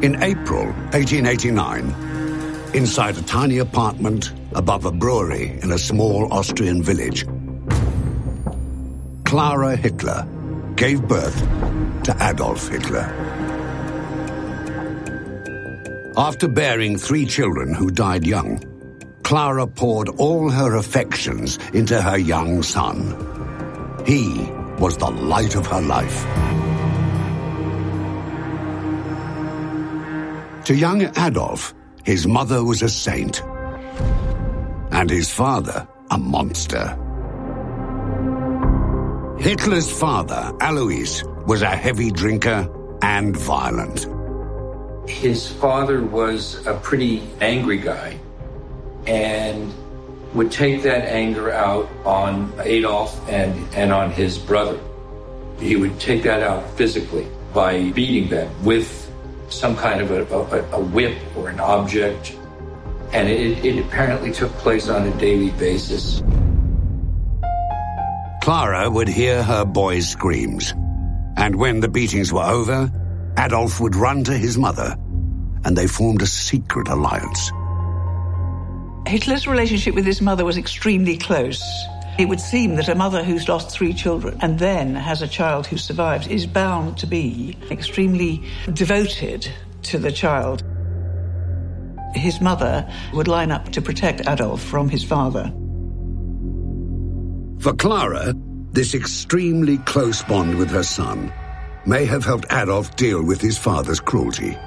In April 1889, inside a tiny apartment above a brewery in a small Austrian village, Clara Hitler gave birth to Adolf Hitler. After bearing 3 children who died young, Clara poured all her affections into her young son. He was the light of her life. To young Adolf, his mother was a saint, and his father a monster. Hitler's father, Alois, was a heavy drinker and violent. His father was a pretty angry guy and would take that anger out on Adolf and on his brother. He would take that out physically by beating them with some kind of a whip or an object, and it apparently took place on a daily basis. Clara would hear her boy's screams, and when the beatings were over, Adolf would run to his mother, and they formed a secret alliance. Hitler's relationship with his mother was extremely close. It would seem that a mother who's lost 3 children and then has a child who survives is bound to be extremely devoted to the child. His mother would line up to protect Adolf from his father. For Clara, this extremely close bond with her son may have helped Adolf deal with his father's cruelty.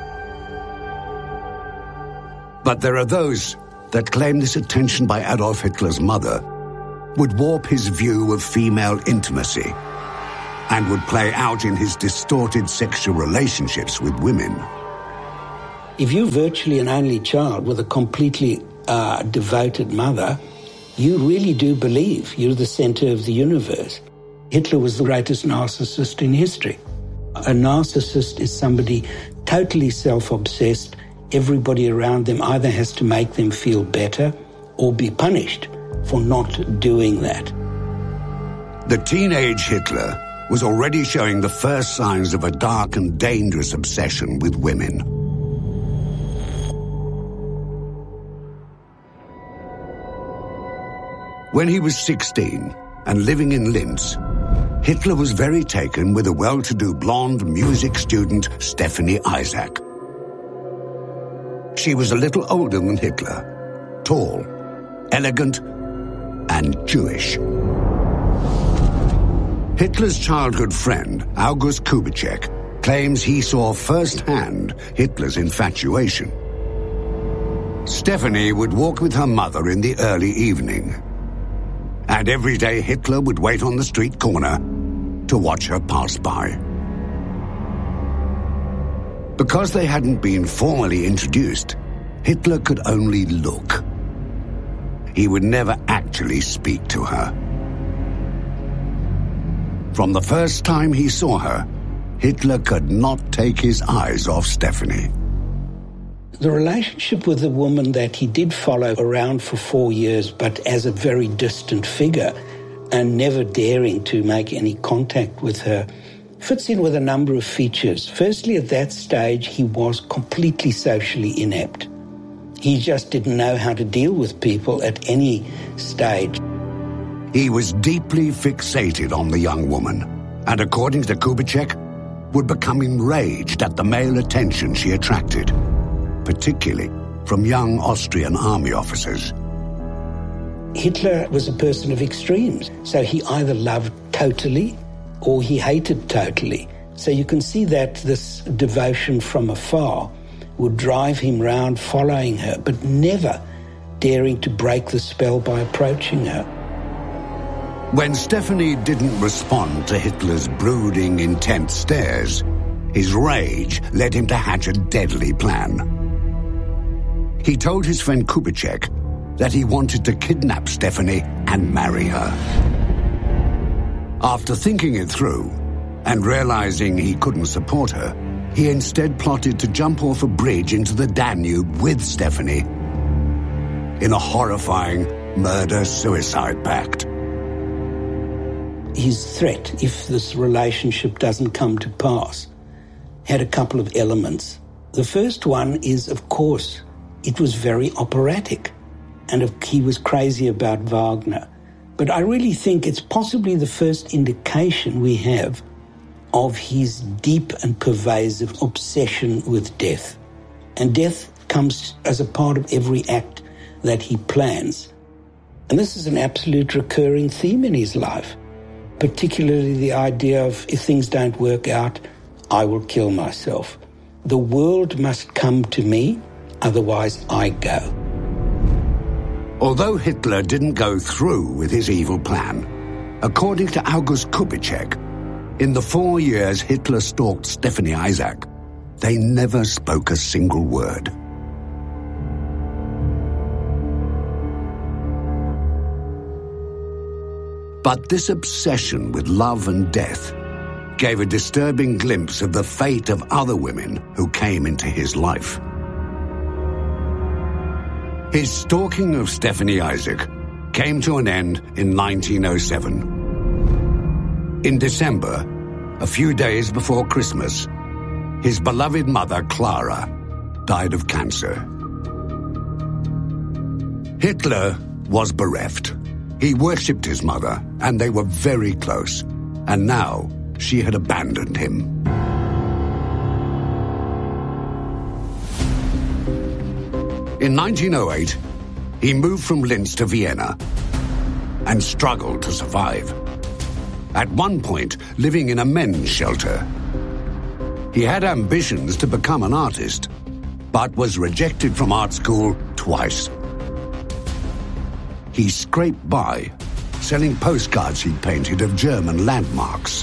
But there are those that claim this attention by Adolf Hitler's mother would warp his view of female intimacy and would play out in his distorted sexual relationships with women. If you're virtually an only child with a completely devoted mother, you really do believe you're the center of the universe. Hitler was the greatest narcissist in history. A narcissist is somebody totally self-obsessed. Everybody around them either has to make them feel better or be punished for not doing that. The teenage Hitler was already showing the first signs of a dark and dangerous obsession with women. When he was 16 and living in Linz, Hitler was very taken with a well-to-do blonde music student, Stephanie Isaac. She was a little older than Hitler, tall, elegant, and Jewish. Hitler's childhood friend, August Kubitschek, claims he saw firsthand Hitler's infatuation. Stephanie would walk with her mother in the early evening, and every day Hitler would wait on the street corner to watch her pass by. Because they hadn't been formally introduced, Hitler could only look. He would never actually speak to her. From the first time he saw her, Hitler could not take his eyes off Stephanie. The relationship with the woman that he did follow around for 4 years, but as a very distant figure and never daring to make any contact with her, fits in with a number of features. Firstly, at that stage, he was completely socially inept. He just didn't know how to deal with people at any stage. He was deeply fixated on the young woman, and according to Kubitschek, would become enraged at the male attention she attracted, particularly from young Austrian army officers. Hitler was a person of extremes, so he either loved totally or he hated totally. So you can see that this devotion from afar would drive him round following her, but never daring to break the spell by approaching her. When Stephanie didn't respond to Hitler's brooding, intense stares, his rage led him to hatch a deadly plan. He told his friend Kubitschek that he wanted to kidnap Stephanie and marry her. After thinking it through and realizing he couldn't support her, he instead plotted to jump off a bridge into the Danube with Stephanie in a horrifying murder-suicide pact. His threat, if this relationship doesn't come to pass, had a couple of elements. The first one is, of course, it was very operatic, and he was crazy about Wagner. But I really think it's possibly the first indication we have of his deep and pervasive obsession with death. And death comes as a part of every act that he plans. And this is an absolute recurring theme in his life, particularly the idea of, if things don't work out, I will kill myself. The world must come to me, otherwise I go. Although Hitler didn't go through with his evil plan, according to August Kubitschek, in the 4 years Hitler stalked Stephanie Isaac, they never spoke a single word. But this obsession with love and death gave a disturbing glimpse of the fate of other women who came into his life. His stalking of Stephanie Isaac came to an end in 1907. In December, a few days before Christmas, his beloved mother, Clara, died of cancer. Hitler was bereft. He worshipped his mother, and they were very close. And now she had abandoned him. In 1908, he moved from Linz to Vienna and struggled to survive. At one point, living in a men's shelter. He had ambitions to become an artist, but was rejected from art school twice. He scraped by, selling postcards he'd painted of German landmarks.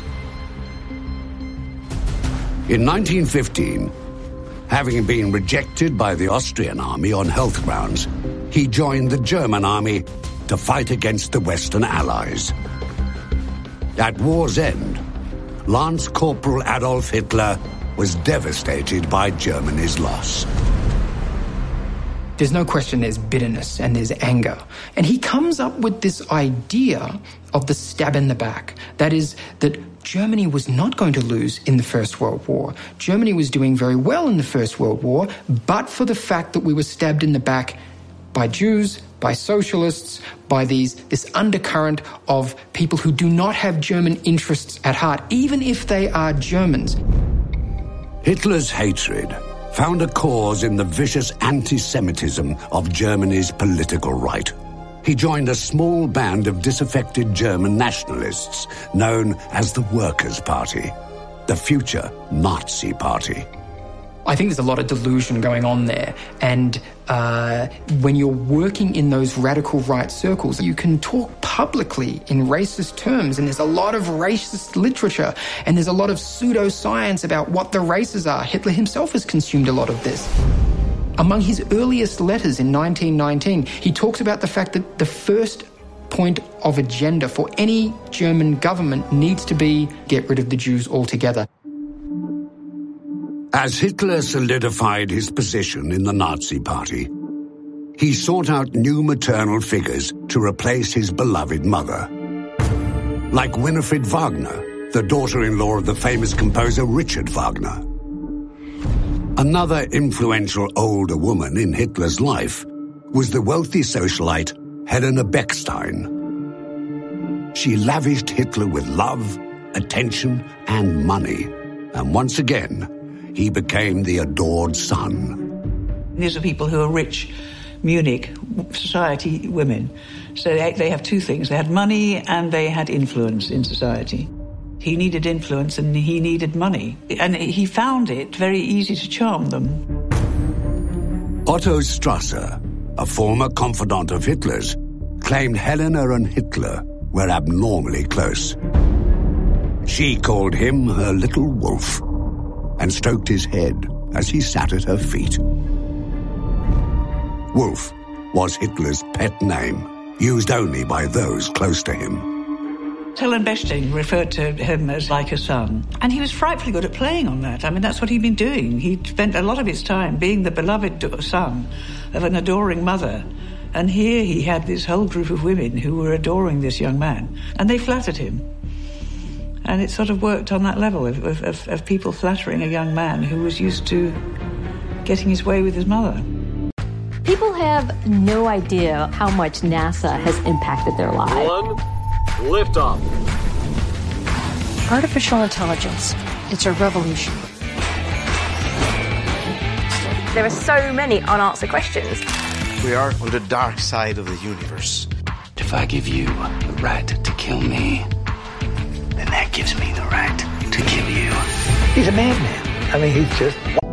In 1915, having been rejected by the Austrian army on health grounds, he joined the German army to fight against the Western Allies. At war's end, Lance Corporal Adolf Hitler was devastated by Germany's loss. There's no question there's bitterness and there's anger. And he comes up with this idea of the stab in the back. That is, that Germany was not going to lose in the First World War. Germany was doing very well in the First World War, but for the fact that we were stabbed in the back by Jews, by socialists, by this undercurrent of people who do not have German interests at heart, even if they are Germans. Hitler's hatred found a cause in the vicious anti-Semitism of Germany's political right. He joined a small band of disaffected German nationalists known as the Workers' Party, the future Nazi Party. I think there's a lot of delusion going on there. And when you're working in those radical right circles, you can talk publicly in racist terms, and there's a lot of racist literature, and there's a lot of pseudoscience about what the races are. Hitler himself has consumed a lot of this. Among his earliest letters in 1919, he talks about the fact that the first point of agenda for any German government needs to be get rid of the Jews altogether. As Hitler solidified his position in the Nazi Party, he sought out new maternal figures to replace his beloved mother. Like Winifred Wagner, the daughter-in-law of the famous composer Richard Wagner. Another influential older woman in Hitler's life was the wealthy socialite Helena Beckstein. She lavished Hitler with love, attention, and money, and once again, he became the adored son. These are people who are rich Munich society women. So they have two things. They had money and they had influence in society. He needed influence and he needed money. And he found it very easy to charm them. Otto Strasser, a former confidant of Hitler's, claimed Helena and Hitler were abnormally close. She called him her little wolf and stroked his head as he sat at her feet. Wolf was Hitler's pet name, used only by those close to him. Helen Beckstein referred to him as like a son, and he was frightfully good at playing on that. I mean, that's what he'd been doing. He'd spent a lot of his time being the beloved son of an adoring mother, and here he had this whole group of women who were adoring this young man, and they flattered him. And it sort of worked on that level of people flattering a young man who was used to getting his way with his mother. People have no idea how much NASA has impacted their lives. One, liftoff. Artificial intelligence. It's a revolution. There are so many unanswered questions. We are on the dark side of the universe. If I give you the right to kill me, then that gives me the right to kill you. He's a madman. I mean, he's just